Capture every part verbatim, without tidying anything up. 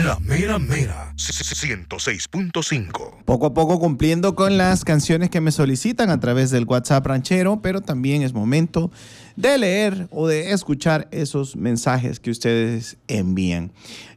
La mera mera, ciento seis punto cinco. Poco a poco cumpliendo con las canciones que me solicitan a través del WhatsApp ranchero, pero también es momento de leer o de escuchar esos mensajes que ustedes envían.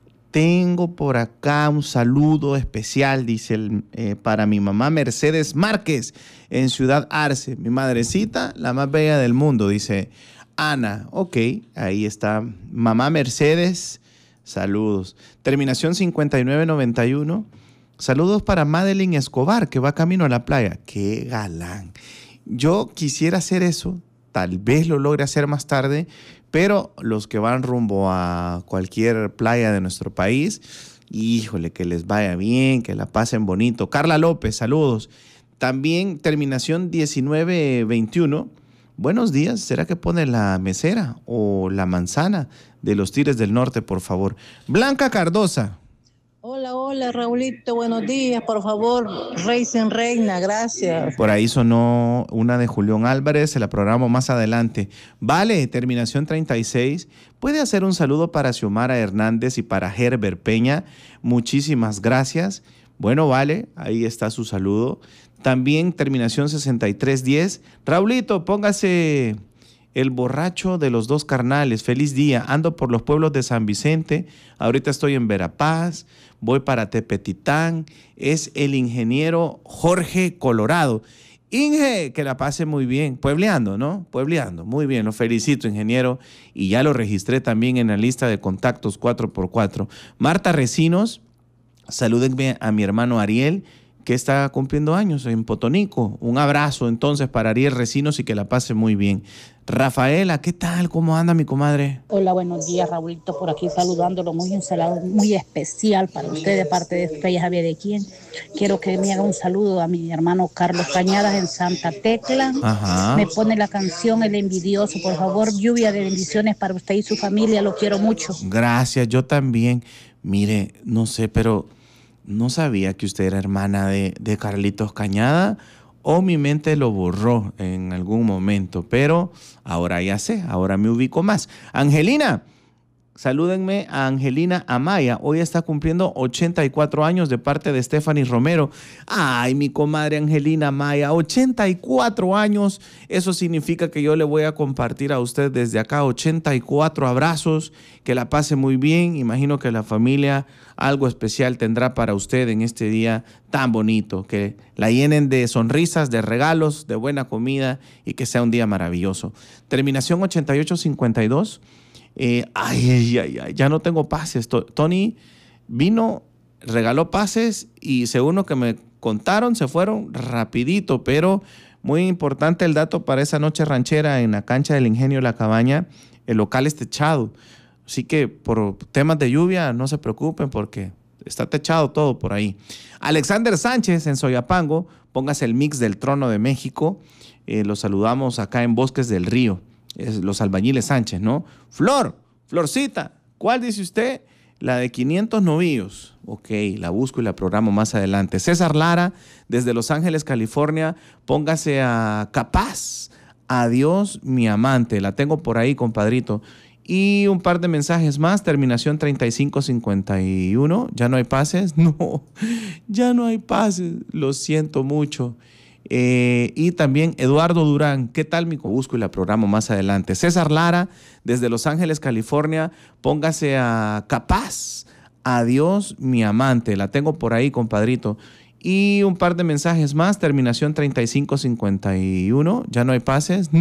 Tengo por acá un saludo especial, dice el, eh, para mi mamá Mercedes Márquez en Ciudad Arce. Mi madrecita, la más bella del mundo, dice Ana. Ok, ahí está. Mamá Mercedes, saludos. Terminación cincuenta y nueve noventa y uno. Saludos para Madeline Escobar, que va camino a la playa. ¡Qué galán! Yo quisiera hacer eso, tal vez lo logre hacer más tarde, pero los que van rumbo a cualquier playa de nuestro país, híjole, que les vaya bien, que la pasen bonito. Carla López, saludos. También terminación diecinueve veintiuno. Buenos días, ¿será que pone la mesera o la manzana de los Tigres del Norte, por favor? Blanca Cardosa. Hola, hola, Raulito, buenos días, por favor, Rey sin Reina, gracias. Por ahí sonó una de Julián Álvarez, se la programo más adelante. Vale, terminación treinta y seis. ¿Puede hacer un saludo para Xiomara Hernández y para Herbert Peña? Muchísimas gracias. Bueno, vale, ahí está su saludo. También terminación sesenta y tres diez. Raulito, póngase el borracho de los dos carnales. Feliz día. Ando por los pueblos de San Vicente. Ahorita estoy en Verapaz. Voy para Tepetitán. Es el ingeniero Jorge Colorado. Inge, que la pase muy bien. Puebleando, ¿no? Puebleando. Muy bien, lo felicito, ingeniero. Y ya lo registré también en la lista de contactos cuatro por cuatro. Marta Recinos, salúdenme a mi hermano Ariel, que está cumpliendo años en Potonico. Un abrazo entonces para Ariel Recinos y que la pase muy bien. Rafaela, ¿qué tal? ¿Cómo anda mi comadre? Hola, buenos días, Raulito, por aquí saludándolo. Muy un saludo muy especial para usted de parte de Estrella Javier de quien. Quiero que me haga un saludo a mi hermano Carlos Cañadas en Santa Tecla. Ajá. Me pone la canción El Envidioso, por favor. Lluvia de bendiciones para usted y su familia, lo quiero mucho. Gracias, yo también. Mire, no sé, pero no sabía que usted era hermana de, de Carlitos Cañada, o mi mente lo borró en algún momento, pero ahora ya sé, ahora me ubico más. Angelina, salúdenme a Angelina Amaya, hoy está cumpliendo ochenta y cuatro años de parte de Stephanie Romero. Ay, mi comadre Angelina Amaya, ochenta y cuatro años, eso significa que yo le voy a compartir a usted desde acá ochenta y cuatro abrazos, que la pase muy bien. Imagino que la familia algo especial tendrá para usted en este día tan bonito, que la llenen de sonrisas, de regalos, de buena comida y que sea un día maravilloso. Terminación ochenta y ocho cincuenta y dos. Eh, ay, ay, ay, ay, ya no tengo pases. Tony vino, regaló pases y según lo que me contaron se fueron rapidito, pero muy importante el dato para esa noche ranchera en la cancha del Ingenio La Cabaña. El local es techado, así que por temas de lluvia no se preocupen porque está techado todo por ahí. Alexander Sánchez en Soyapango, póngase el mix del Trono de México. Eh, los saludamos acá en Bosques del Río. Es los albañiles Sánchez, ¿no? Flor, Florcita, ¿cuál dice usted? La de quinientos novillos. Ok, la busco y la programo más adelante. César Lara, desde Los Ángeles, California, póngase a Capaz. Adiós, mi amante. La tengo por ahí, compadrito. Y un par de mensajes más, terminación treinta y cinco cincuenta y uno. ¿Ya no hay pases? No, ya no hay pases. Lo siento mucho. Eh, y también Eduardo Durán, ¿qué tal mi busco y la programo más adelante? César Lara, desde Los Ángeles, California, póngase a Capaz. Adiós, mi amante. La tengo por ahí, compadrito. Y un par de mensajes más, terminación treinta y cinco cincuenta y uno. ¿Ya no hay pases?